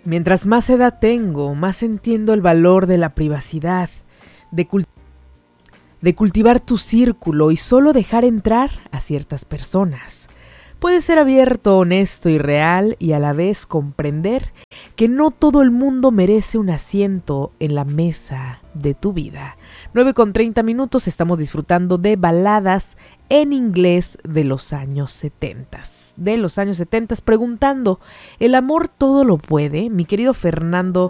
Mientras más edad tengo, más entiendo el valor de la privacidad, de cultivar tu círculo y solo dejar entrar a ciertas personas. Puedes ser abierto, honesto y real y a la vez comprender que no todo el mundo merece un asiento en la mesa de tu vida. 9:30, estamos disfrutando de baladas en inglés de los años 70. Preguntando, ¿el amor todo lo puede? Mi querido Fernando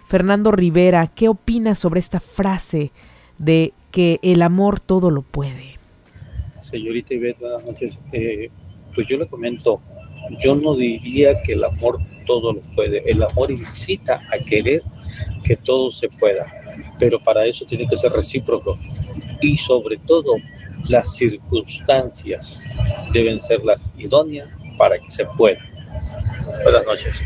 Rivera, ¿qué opinas sobre esta frase de que el amor todo lo puede? Señorita Ivette, buenas noches. Pues yo le comento, yo no diría que el amor todo lo puede. El amor incita a querer que todo se pueda, pero para eso tiene que ser recíproco. Y sobre todo, las circunstancias deben ser las idóneas para que se pueda. Buenas noches.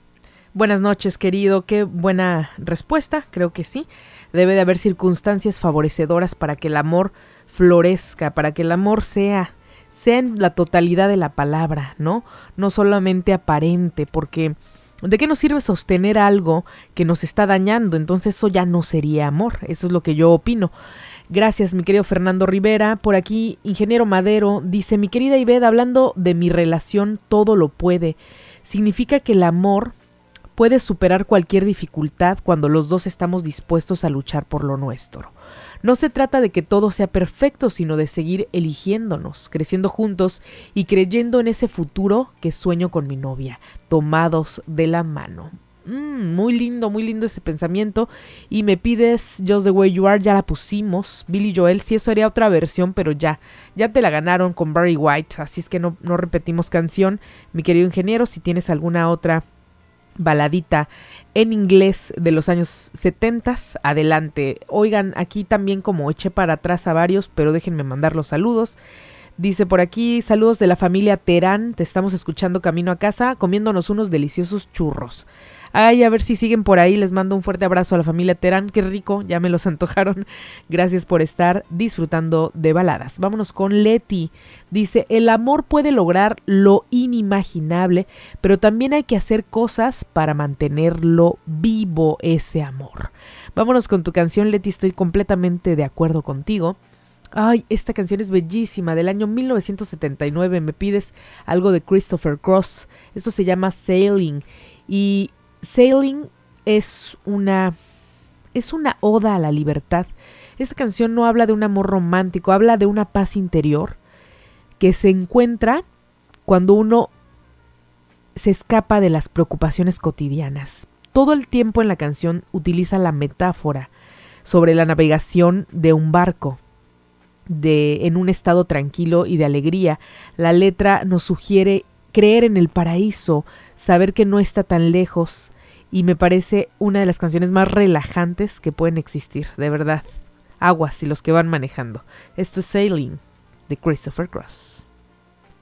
Buenas noches, querido. Qué buena respuesta. Creo que sí. Debe de haber circunstancias favorecedoras para que el amor florezca, para que el amor sea en la totalidad de la palabra, ¿no? No solamente aparente, porque ¿de qué nos sirve sostener algo que nos está dañando? Entonces eso ya no sería amor. Eso es lo que yo opino. Gracias, mi querido Fernando Rivera. Por aquí, Ingeniero Madero dice, mi querida Ivette, hablando de mi relación, todo lo puede. Significa que el amor puede superar cualquier dificultad cuando los dos estamos dispuestos a luchar por lo nuestro. No se trata de que todo sea perfecto, sino de seguir eligiéndonos, creciendo juntos y creyendo en ese futuro que sueño con mi novia, tomados de la mano. Muy lindo ese pensamiento. Y me pides Just the Way You Are, ya la pusimos. Billy Joel, sí, eso haría otra versión, pero ya te la ganaron con Barry White, así es que no repetimos canción. Mi querido ingeniero, si tienes alguna otra baladita en inglés de los años 70, adelante. Oigan, aquí también como eché para atrás a varios, pero déjenme mandar los saludos. Dice por aquí, saludos de la familia Terán, te estamos escuchando camino a casa, comiéndonos unos deliciosos churros. Ay, a ver si siguen por ahí, les mando un fuerte abrazo a la familia Terán, qué rico, ya me los antojaron. Gracias por estar disfrutando de baladas. Vámonos con Leti. Dice, el amor puede lograr lo inimaginable, pero también hay que hacer cosas para mantenerlo vivo ese amor. Vámonos con tu canción, Leti, estoy completamente de acuerdo contigo. Ay, esta canción es bellísima, del año 1979, me pides algo de Christopher Cross, esto se llama Sailing, y Sailing es una oda a la libertad. Esta canción no habla de un amor romántico, habla de una paz interior que se encuentra cuando uno se escapa de las preocupaciones cotidianas. Todo el tiempo en la canción utiliza la metáfora sobre la navegación de un barco en un estado tranquilo y de alegría. La letra nos sugiere creer en el paraíso, saber que no está tan lejos, y me parece una de las canciones más relajantes que pueden existir, de verdad. Aguas y los que van manejando. Esto es Sailing de Christopher Cross.